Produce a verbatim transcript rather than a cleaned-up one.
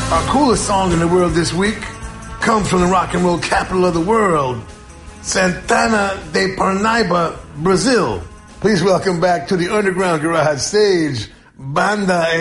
Our coolest song in the world this week comes from the rock and roll capital of the world, Santana de Parnaíba, Brazil. Please welcome back to the Underground Garage stage, Banda